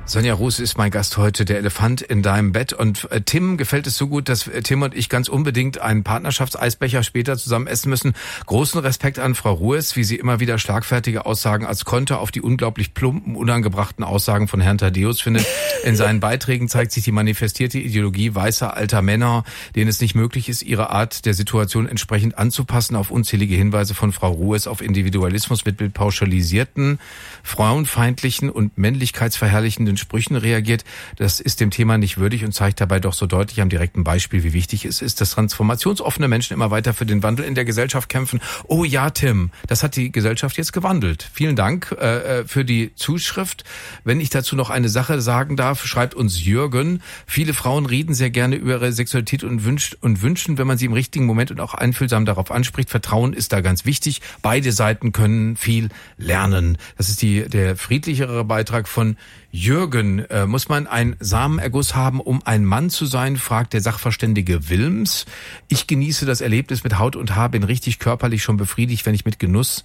Sonja Ruß ist mein Gast heute, der Elefant in deinem Bett. Und Tim gefällt es so gut, dass Tim und ich ganz unbedingt einen Partnerschaftseisbecher später zusammen essen müssen. Großen Respekt an Frau Ruß, wie sie immer wieder schlagfertige Aussagen als Konter auf die unglaublich plumpen, unangebrachten Aussagen von Herrn Thaddäus findet. In seinen Beiträgen zeigt sich die manifestierte Ideologie weißer alter Männer, denen es nicht möglich ist, ihre Art der Situation entsprechend anzupassen. Auf unzählige Hinweise von Frau Ruß auf Individualismus wird mit pauschalisierten, frauenfeindlichen und männlichkeitsverherrlichenden Sprüchen reagiert. Das ist dem Thema nicht würdig und zeigt dabei doch so deutlich am direkten Beispiel, wie wichtig es ist, dass transformationsoffene Menschen immer weiter für den Wandel in der Gesellschaft kämpfen. Oh ja, Tim, das hat die Gesellschaft jetzt gewandelt. Vielen Dank für die Zuschrift. Wenn ich dazu noch eine Sache sagen darf, schreibt uns Jürgen. Viele Frauen reden sehr gerne über ihre Sexualität und wünschen, wenn man sie im richtigen Moment und auch einfühlsam darauf anspricht. Vertrauen ist da ganz wichtig. Beide Seiten können viel lernen. Das ist der friedlichere Beitrag von Jürgen. Muss man einen Samenerguss haben, um ein Mann zu sein, fragt der Sachverständige Wilms. Ich genieße das Erlebnis mit Haut und Haar, bin richtig körperlich schon befriedigt, wenn ich mit Genuss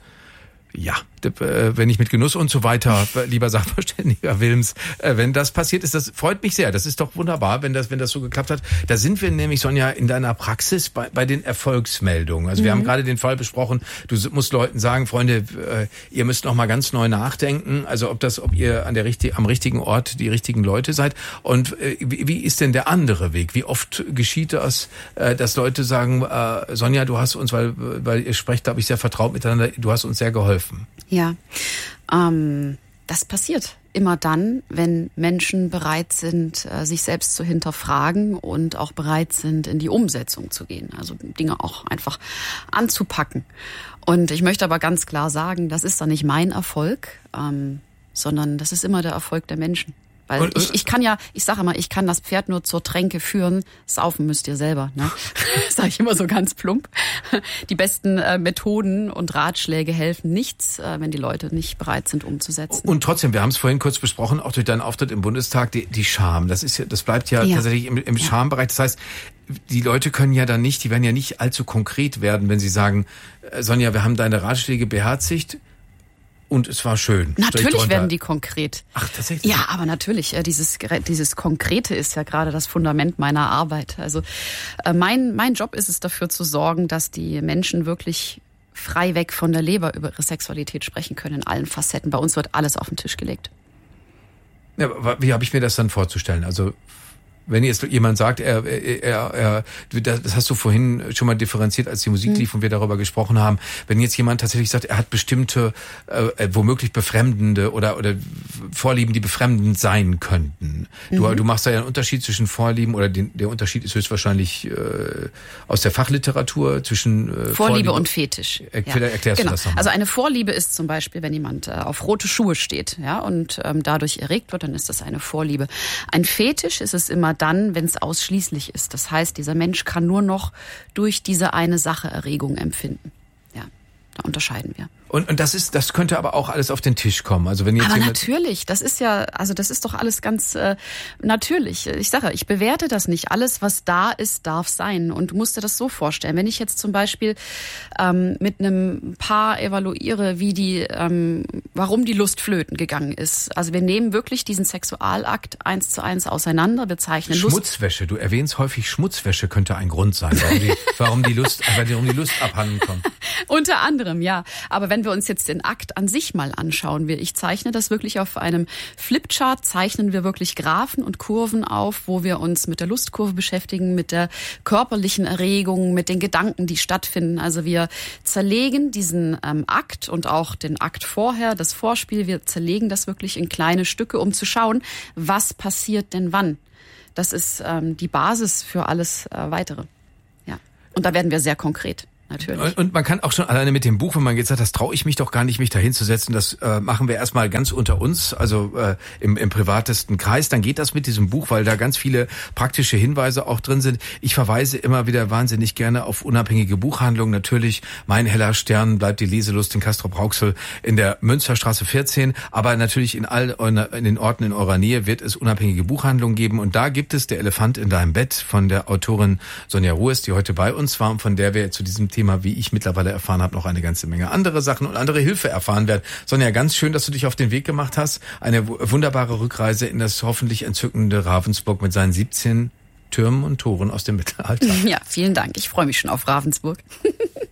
und so weiter, lieber Sachverständiger Wilms, wenn das passiert ist, das freut mich sehr. Das ist doch wunderbar, wenn das so geklappt hat. Da sind wir nämlich, Sonja, in deiner Praxis bei den Erfolgsmeldungen. Also wir haben gerade den Fall besprochen, du musst Leuten sagen, Freunde, ihr müsst noch mal ganz neu nachdenken, also ob ihr am richtigen Ort die richtigen Leute seid. Und wie ist denn der andere Weg? Wie oft geschieht das, dass Leute sagen, Sonja, du hast uns, weil ihr sprecht, glaube ich, sehr vertraut miteinander, du hast uns sehr geholfen. Ja, das passiert immer dann, wenn Menschen bereit sind, sich selbst zu hinterfragen und auch bereit sind, in die Umsetzung zu gehen. Also Dinge auch einfach anzupacken. Und ich möchte aber ganz klar sagen, das ist dann nicht mein Erfolg, sondern das ist immer der Erfolg der Menschen. Weil ich kann das Pferd nur zur Tränke führen, saufen müsst ihr selber, ne? Das sage ich immer so ganz plump. Die besten Methoden und Ratschläge helfen nichts, wenn die Leute nicht bereit sind umzusetzen. Und trotzdem, wir haben es vorhin kurz besprochen, auch durch deinen Auftritt im Bundestag, die Scham, das bleibt ja tatsächlich im Schambereich. Das heißt, die Leute die werden ja nicht allzu konkret werden, wenn sie sagen, Sonja, wir haben deine Ratschläge beherzigt. Und es war schön. Natürlich werden die konkret. Ach, tatsächlich? Ja, aber natürlich, dieses Konkrete ist ja gerade das Fundament meiner Arbeit. Also mein Job ist es, dafür zu sorgen, dass die Menschen wirklich frei weg von der Leber über ihre Sexualität sprechen können in allen Facetten. Bei uns wird alles auf den Tisch gelegt. Ja, wie habe ich mir das dann vorzustellen? Also wenn jetzt jemand sagt, das hast du vorhin schon mal differenziert, als die Musik lief und wir darüber gesprochen haben, wenn jetzt jemand tatsächlich sagt, er hat bestimmte, womöglich befremdende oder Vorlieben, die befremdend sein könnten. Du machst da ja einen Unterschied zwischen Vorlieben oder der Unterschied ist höchstwahrscheinlich aus der Fachliteratur zwischen Vorliebe und Fetisch. Erklärst du das nochmal? Also eine Vorliebe ist zum Beispiel, wenn jemand auf rote Schuhe steht, ja, und dadurch erregt wird, dann ist das eine Vorliebe. Ein Fetisch ist es immer dann, wenn es ausschließlich ist. Das heißt, dieser Mensch kann nur noch durch diese eine Sache Erregung empfinden. Ja, da unterscheiden wir. Und das könnte aber auch alles auf den Tisch kommen. Also wenn jetzt aber natürlich, das ist doch alles ganz natürlich. Ich sage, ich bewerte das nicht. Alles, was da ist, darf sein. Und du musst dir das so vorstellen. Wenn ich jetzt zum Beispiel mit einem Paar evaluiere, warum die Lust flöten gegangen ist. Also wir nehmen wirklich diesen Sexualakt 1:1 auseinander, bezeichnen Schmutzwäsche. Du erwähnst häufig Schmutzwäsche könnte ein Grund sein, warum die Lust abhanden kommt. Unter anderem, ja. Aber wenn wir uns jetzt den Akt an sich mal anschauen, ich zeichne das wirklich auf einem Flipchart, zeichnen wir wirklich Graphen und Kurven auf, wo wir uns mit der Lustkurve beschäftigen, mit der körperlichen Erregung, mit den Gedanken, die stattfinden. Also wir zerlegen diesen Akt und auch den Akt vorher, das Vorspiel, wir zerlegen das wirklich in kleine Stücke, um zu schauen, was passiert denn wann. Das ist die Basis für alles Weitere. Ja. Und da werden wir sehr konkret. Natürlich. Und man kann auch schon alleine mit dem Buch, wenn man jetzt sagt, das traue ich mich doch gar nicht, mich da hinzusetzen, das machen wir erstmal ganz unter uns, also im privatesten Kreis, dann geht das mit diesem Buch, weil da ganz viele praktische Hinweise auch drin sind. Ich verweise immer wieder wahnsinnig gerne auf unabhängige Buchhandlungen. Natürlich, Mein heller Stern, bleibt die Leselust in Castrop-Rauxel in der Münsterstraße 14, aber natürlich in den Orten in eurer Nähe wird es unabhängige Buchhandlungen geben und da gibt es Der Elefant in deinem Bett von der Autorin Sonja Ruß, die heute bei uns war und von der wir zu diesem Thema, wie ich mittlerweile erfahren habe, noch eine ganze Menge andere Sachen und andere Hilfe erfahren werden. Sonja, ganz schön, dass du dich auf den Weg gemacht hast. Eine wunderbare Rückreise in das hoffentlich entzückende Ravensburg mit seinen 17 Türmen und Toren aus dem Mittelalter. Ja, vielen Dank. Ich freue mich schon auf Ravensburg.